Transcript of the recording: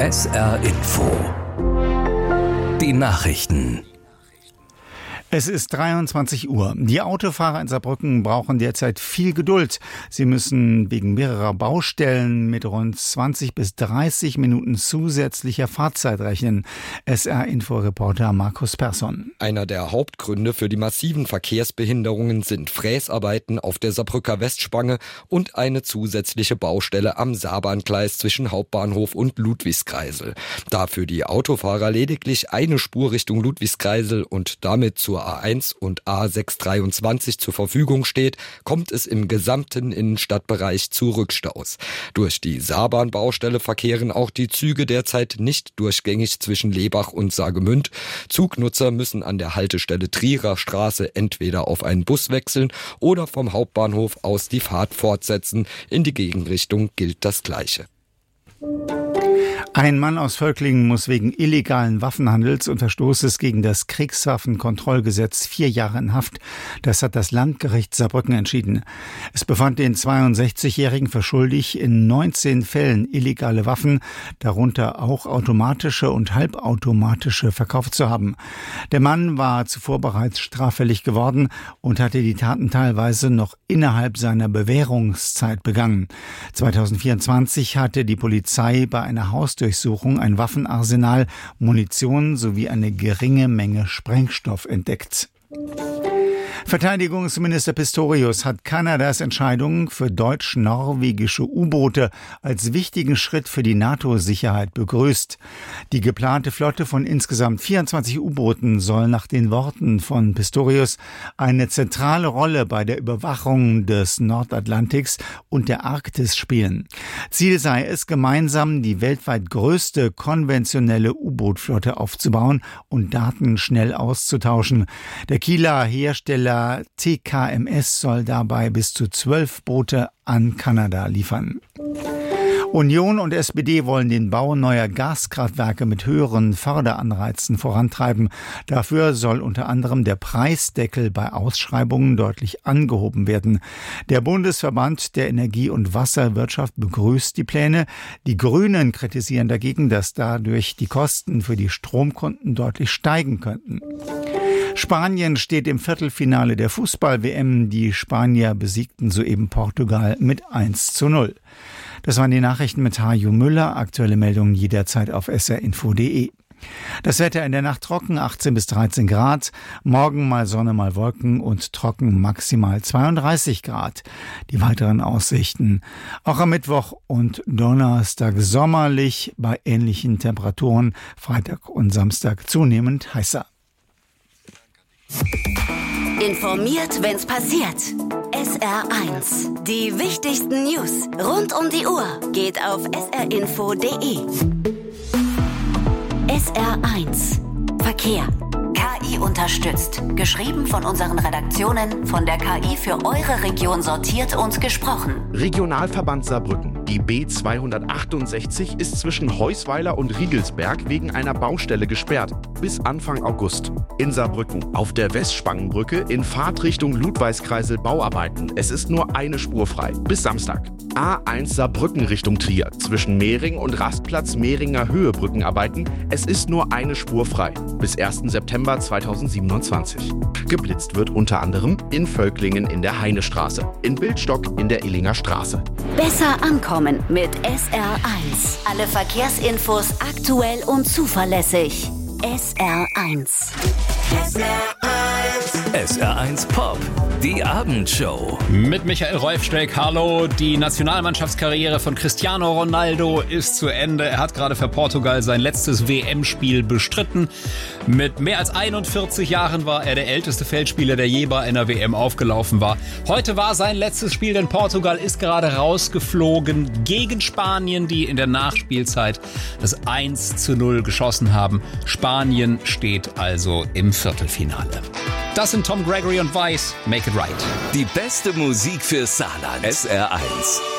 SR Info. Die Nachrichten. Es ist 23 Uhr. Die Autofahrer in Saarbrücken brauchen derzeit viel Geduld. Sie müssen wegen mehrerer Baustellen mit rund 20 bis 30 Minuten zusätzlicher Fahrzeit rechnen. SR-Info-Reporter Markus Persson. Einer der Hauptgründe für die massiven Verkehrsbehinderungen sind Fräsarbeiten auf der Saarbrücker Westspange und eine zusätzliche Baustelle am Saarbahngleis zwischen Hauptbahnhof und Ludwigskreisel. Da für die Autofahrer lediglich eine Spur Richtung Ludwigskreisel und damit zur A1 und A623 zur Verfügung steht, kommt es im gesamten Innenstadtbereich zu Rückstaus. Durch die Saarbahn-Baustelle verkehren auch die Züge derzeit nicht durchgängig zwischen Lebach und Saargemünd. Zugnutzer müssen an der Haltestelle Trierer Straße entweder auf einen Bus wechseln oder vom Hauptbahnhof aus die Fahrt fortsetzen. In die Gegenrichtung gilt das Gleiche. Ein Mann aus Völklingen muss wegen illegalen Waffenhandels und Verstoßes gegen das Kriegswaffenkontrollgesetz 4 Jahre in Haft. Das hat das Landgericht Saarbrücken entschieden. Es befand den 62-Jährigen für schuldig, in 19 Fällen illegale Waffen, darunter auch automatische und halbautomatische, verkauft zu haben. Der Mann war zuvor bereits straffällig geworden und hatte die Taten teilweise noch innerhalb seiner Bewährungszeit begangen. 2024 hatte die Polizei bei einer Hausdurchsuchung ein Waffenarsenal, Munition sowie eine geringe Menge Sprengstoff entdeckt. Verteidigungsminister Pistorius hat Kanadas Entscheidung für deutsch-norwegische U-Boote als wichtigen Schritt für die NATO-Sicherheit begrüßt. Die geplante Flotte von insgesamt 24 U-Booten soll nach den Worten von Pistorius eine zentrale Rolle bei der Überwachung des Nordatlantiks und der Arktis spielen. Ziel sei es, gemeinsam die weltweit größte konventionelle U-Boot-Flotte aufzubauen und Daten schnell auszutauschen. Der Kieler Hersteller TKMS soll dabei bis zu 12 Boote an Kanada liefern. Union und SPD wollen den Bau neuer Gaskraftwerke mit höheren Förderanreizen vorantreiben. Dafür soll unter anderem der Preisdeckel bei Ausschreibungen deutlich angehoben werden. Der Bundesverband der Energie- und Wasserwirtschaft begrüßt die Pläne. Die Grünen kritisieren dagegen, dass dadurch die Kosten für die Stromkunden deutlich steigen könnten. Spanien steht im Viertelfinale der Fußball-WM. Die Spanier besiegten soeben Portugal mit 1:0. Das waren die Nachrichten mit Hajo Müller. Aktuelle Meldungen jederzeit auf srinfo.de. Das Wetter in der Nacht trocken, 18 bis 13 Grad. Morgen mal Sonne, mal Wolken und trocken, maximal 32 Grad. Die weiteren Aussichten. Auch am Mittwoch und Donnerstag sommerlich bei ähnlichen Temperaturen. Freitag und Samstag zunehmend heißer. Informiert, wenn's passiert. SR1. Die wichtigsten News rund um die Uhr geht auf srinfo.de. SR1. Verkehr. KI unterstützt. Geschrieben von unseren Redaktionen, von der KI für eure Region sortiert und gesprochen. Regionalverband Saarbrücken. Die B268 ist zwischen Heusweiler und Riegelsberg wegen einer Baustelle gesperrt. Bis Anfang August. In Saarbrücken. Auf der Westspangenbrücke in Fahrtrichtung Ludwigskreisel Bauarbeiten. Es ist nur eine Spur frei. Bis Samstag. A1 Saarbrücken Richtung Trier. Zwischen Mehring und Rastplatz Mehringer Höhe Brückenarbeiten. Es ist nur eine Spur frei. Bis 1. September 2027. Geblitzt wird unter anderem in Völklingen in der Heinestraße, in Bildstock in der Illinger Straße. Besser ankommen mit SR1. Alle Verkehrsinfos aktuell und zuverlässig. SR1. SR1 Pop. Die Abendshow. Mit Michael Rolfsteck, hallo. Die Nationalmannschaftskarriere von Cristiano Ronaldo ist zu Ende. Er hat gerade für Portugal sein letztes WM-Spiel bestritten. Mit mehr als 41 Jahren war er der älteste Feldspieler, der je bei einer WM aufgelaufen war. Heute war sein letztes Spiel, denn Portugal ist gerade rausgeflogen gegen Spanien, die in der Nachspielzeit das 1:0 geschossen haben. Spanien steht also im Viertelfinale. Das sind Tom Gregory und Weiss, Make It Right. Die beste Musik für Saarland. SR1.